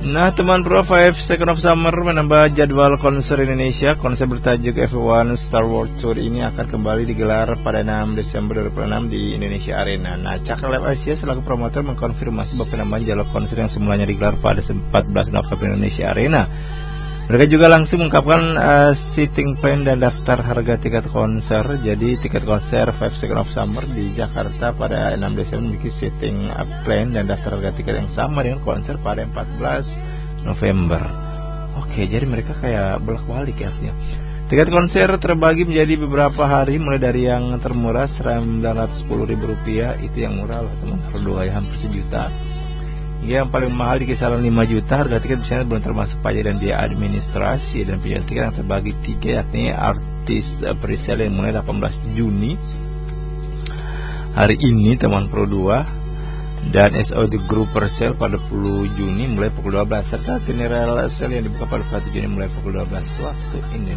Nah, teman Pro 5 Second of Summer menambah jadwal konser Indonesia. Konser bertajuk F1 Star Wars Tour ini akan kembali digelar pada 6 Desember 2006 di Indonesia Arena. Nah, Cakra Live Asia selaku promotor mengkonfirmasi bahwa penambahan jadwal konser yang semulanya digelar pada 14 November Indonesia Arena. Mereka juga langsung mengungkapkan seating plan dan daftar harga tiket konser. Jadi tiket konser 5 Second of Summer di Jakarta pada 6 Desember memiliki seating plan dan daftar harga tiket yang sama dengan konser pada 14 November. Oke, jadi mereka kayak bolak-balik ya artinya. Tiket konser terbagi menjadi beberapa hari, mulai dari yang termurah Rp910.000, itu yang murah lah teman, berdua hampir sejuta. Yang paling mahal di kisaran 5 juta. Harga tiket biasanya belum termasuk pajak dan biaya administrasi. Dan penjualan tiket yang terbagi 3, yakni artis presale yang mulai 18 Juni hari ini teman Pro 2, dan SOD Group Persale pada 10 Juni mulai pukul 12, serta general sale yang dibuka pada 1 Juni mulai pukul 12 waktu Indonesia.